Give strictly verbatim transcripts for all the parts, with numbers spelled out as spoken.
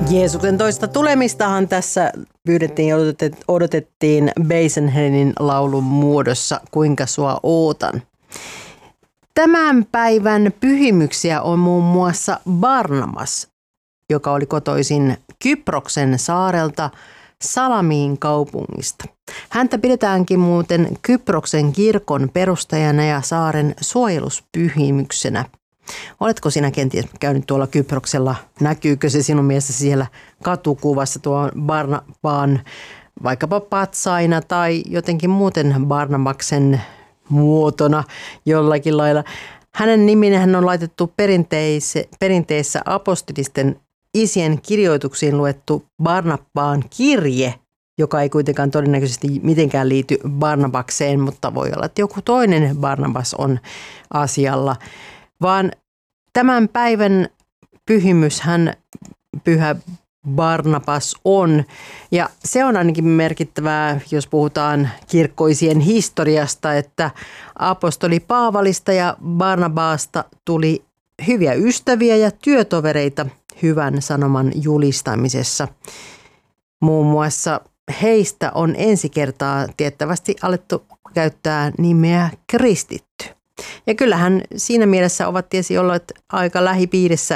Jeesuksen toista tulemistahan tässä pyydettiin ja odotettiin Beisenhelinin laulun muodossa Kuinka sua ootan. Tämän päivän pyhimyksiä on muun muassa Barnabas, joka oli kotoisin Kyproksen saarelta Salamiin kaupungista. Häntä pidetäänkin muuten Kyproksen kirkon perustajana ja saaren suojeluspyhimyksenä. Oletko sinä kenties käynyt tuolla Kyproksella? Näkyykö se sinun mielestä siellä katukuvassa tuo Barnabaan vaikkapa patsaina tai jotenkin muuten Barnabaksen muotona jollakin lailla? Hänen niminähän on laitettu perinteise, perinteessä apostolisten isien kirjoituksiin luettu Barnabaan kirje, joka ei kuitenkaan todennäköisesti mitenkään liity Barnabakseen, mutta voi olla, että joku toinen Barnabas on asialla. Vaan tämän päivän pyhimyshän pyhä Barnabas on, ja se on ainakin merkittävää, jos puhutaan kirkkoisien historiasta, että apostoli Paavalista ja Barnabaasta tuli hyviä ystäviä ja työtovereita hyvän sanoman julistamisessa. Muun muassa heistä on ensi kertaa tiettävästi alettu käyttää nimeä kristitty. Ja kyllähän siinä mielessä ovat tietysti olleet aika lähipiirissä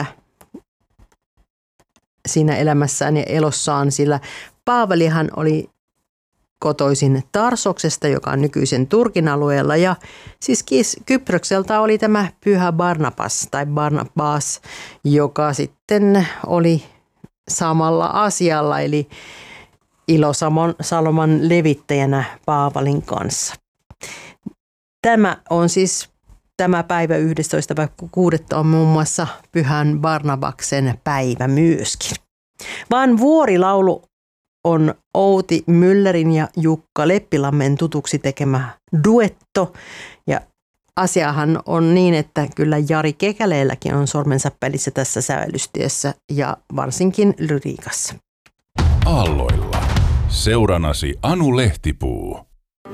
siinä elämässään ja elossaan, sillä Paavalihan oli kotoisin Tarsoksesta, joka on nykyisen Turkin alueella, ja siis Kyprokselta oli tämä pyhä Barnabas tai Barnabas, joka sitten oli samalla asialla, eli Ilo-Saloman levittäjänä Paavalin kanssa. Tämä on siis tämä päivä yhdestoista kuudetta on muun muassa pyhän Barnabaksen päivä myöskin. Vaan vuorilaulu on Outi Müllerin ja Jukka Leppilammen tutuksi tekemä duetto. Ja asiahan on niin, että kyllä Jari Kekäleelläkin on sormensa pelissä tässä sävellystyössä ja varsinkin lyriikassa. Aalloilla. Seuranasi Anu Lehtipuu.